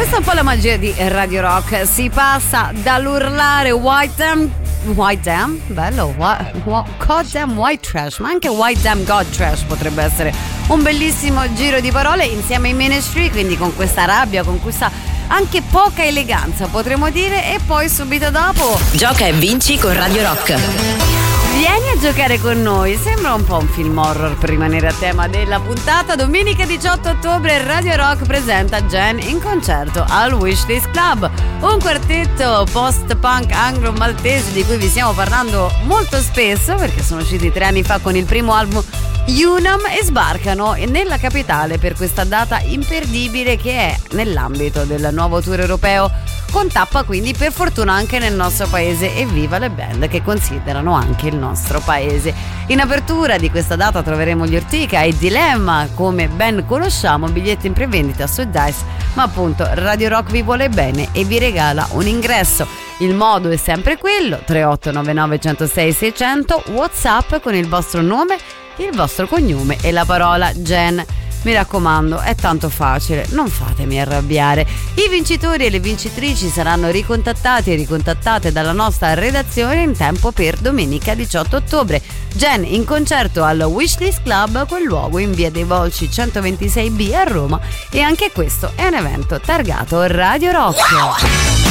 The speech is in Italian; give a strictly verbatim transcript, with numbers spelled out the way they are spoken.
Questa è un po' la magia di Radio Rock. Si passa dall'urlare White Damn, White Damn, bello, God Damn White Trash, ma anche White Damn God Trash potrebbe essere un bellissimo giro di parole insieme ai Ministry, quindi con questa rabbia, con questa anche poca eleganza potremmo dire, e poi subito dopo Gioca e vinci con Radio Rock. Vieni a giocare con noi. Sembra un po' un film horror per rimanere a tema della puntata. Domenica diciotto ottobre Radio Rock presenta Jen in concerto al Wishlist Club, un quartetto post-punk anglo-maltese di cui vi stiamo parlando molto spesso perché sono usciti tre anni fa con il primo album Unum e sbarcano nella capitale per questa data imperdibile che è nell'ambito del nuovo tour europeo, con tappa quindi per fortuna anche nel nostro paese. E viva le band che considerano anche il nostro paese. In apertura di questa data troveremo gli Ortica e Dilemma, come ben conosciamo, biglietti in prevendita su Dice, ma appunto Radio Rock vi vuole bene e vi regala un ingresso. Il modo è sempre quello: tre otto nove nove uno zero sei sei zero zero, WhatsApp con il vostro nome, il vostro cognome e la parola Jen. Mi raccomando, è tanto facile, non fatemi arrabbiare. I vincitori e le vincitrici saranno ricontattati e ricontattate dalla nostra redazione in tempo per domenica diciotto ottobre. Jen in concerto al Wishlist Club, quel luogo in via dei Volsci centoventisei B a Roma, e anche questo è un evento targato Radio Rock.